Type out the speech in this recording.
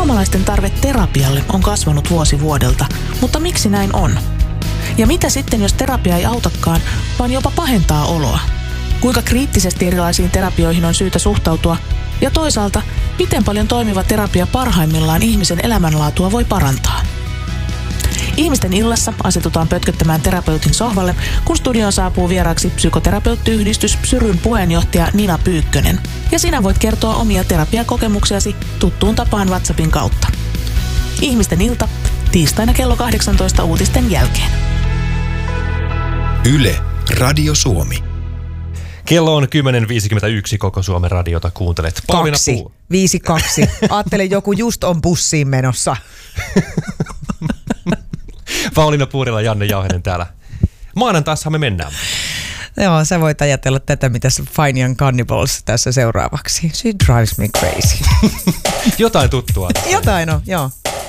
suomalaisten tarve terapialle on kasvanut vuosi vuodelta, mutta miksi näin on? Ja mitä sitten, jos terapia ei autakaan, vaan jopa pahentaa oloa? Kuinka kriittisesti erilaisiin terapioihin on syytä suhtautua? Ja toisaalta, miten paljon toimiva terapia parhaimmillaan ihmisen elämänlaatua voi parantaa? Ihmisten illassa asetutaan pötköttämään terapeutin sohvalle, kun studioon saapuu vieraaksi psykoterapeuttiyhdistys Psyryn puheenjohtaja Nina Pyykkönen. Ja sinä voit kertoa omia terapiakokemuksiasi tuttuun tapaan WhatsAppin kautta. Ihmisten ilta, tiistaina kello 18 uutisten jälkeen. Yle, Radio Suomi. Kello on 10.51, koko Suomen radiota kuuntelet. 5.2. Aattele, joku just on bussiin menossa. Pauliina Puurila, Janne Jauhenen täällä. Maanantaissahan me mennään. Joo, sä voit ajatella tätä, mitä Fine Young Cannibals tässä seuraavaksi. She drives me crazy. Jotain tuttua. Jotain on, joo.